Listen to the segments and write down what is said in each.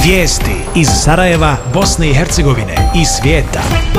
Vijesti iz Sarajeva, Bosne i Hercegovine i svijeta.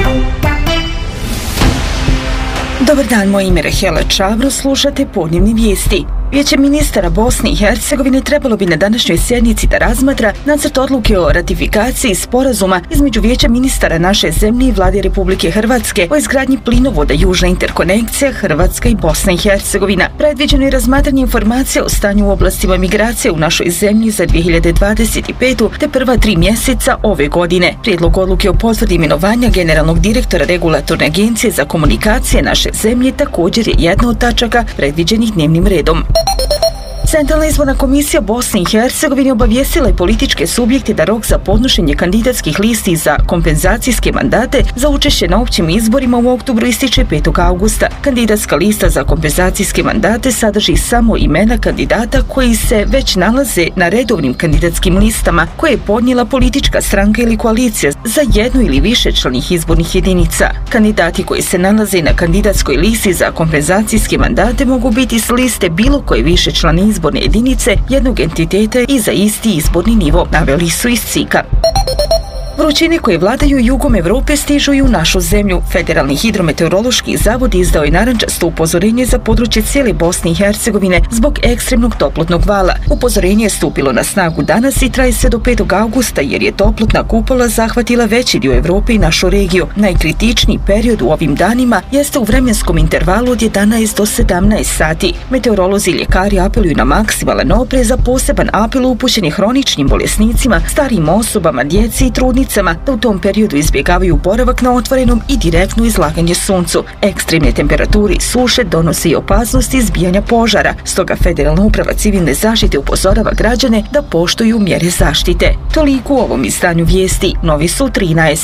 Dobar dan, moje ime je Rahela Čavro, slušate podnevne vijesti. Vijeće ministara Bosne i Hercegovine trebalo bi na današnjoj sjednici da razmatra nacrt odluke o ratifikaciji sporazuma između Vijeća ministara naše zemlje i Vlade Republike Hrvatske o izgradnji plinovoda Južna interkonekcija Hrvatska i Bosna i Hercegovina. Predviđeno je razmatranje informacija o stanju u oblastima migracije u našoj zemlji za 2025. te prva 3 mjeseca ove godine. Prijedlog odluke o potvrdi imenovanja generalnog direktora Regulatorne agencije za komunikacije naše zemlje također je jedna od tačaka predviđenih dnevnim redom. Centralna izborna komisija Bosne i Hercegovine obavijestila je političke subjekte da rok za podnošenje kandidatskih listi za kompenzacijske mandate za učešće na općim izborima u oktobru ističe 5. augusta. Kandidatska lista za kompenzacijske mandate sadrži samo imena kandidata koji se već nalaze na redovnim kandidatskim listama koje je podnijela politička stranka ili koalicija za jednu ili više članih izbornih jedinica. Kandidati koji se nalaze na kandidatskoj listi za kompenzacijske mandate mogu biti s liste bilo koje više člani izborne jedinice jednog entiteta i za isti izborni nivo, naveli su iz CIK-a. Vrućine koje vladaju jugom Evrope stižu i u našu zemlju. Federalni hidrometeorološki zavod izdao je narančasto upozorenje za područje cijele Bosne i Hercegovine zbog ekstremnog toplotnog vala. Upozorenje je stupilo na snagu danas i traje se do 5. augusta jer je toplotna kupola zahvatila veći dio Evrope i našu regiju. Najkritičniji period u ovim danima jeste u vremenskom intervalu od 11 do 17 sati. Meteorolozi i ljekari apeluju na maksimalan oprez, a poseban apel upućen je hroničnim bolesnicima, starijim osobama, djeci i trudnicama da u tom periodu izbjegavaju boravak na otvorenom i direktno izlaganje suncu. Ekstremne temperature i suše donose i opasnosti izbijanja požara, stoga Federalna uprava civilne zaštite upozorava građane da poštuju mjere zaštite. Toliko u ovom izdanju vijesti. Novi su 13.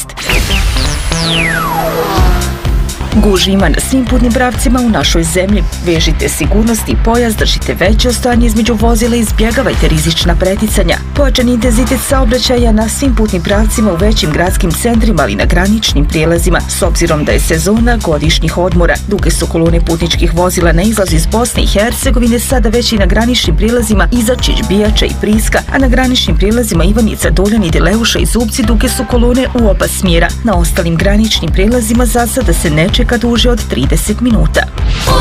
Gužvi ima na svim putnim pravcima u našoj zemlji. Vežite sigurnosni pojas, držite veće ostojanje između vozila i izbjegavajte rizična preticanja. Pojačan intenzitet saobraćaja na svim putnim pravcima u većim gradskim centrima, ali i na graničnim prijelazima. S obzirom da je sezona godišnjih odmora, duge su kolone putničkih vozila na izlazu iz Bosne i Hercegovine sada već i na graničnim prijelazima Izačić, Bijača i Priska, a na graničnim prijelazima Ivanica, Doljan i Deleuša i Zubci duge su kolone u oba smjera. Na ostalim graničnim prijelazima za sada se ne čeka duže od 30 minuta.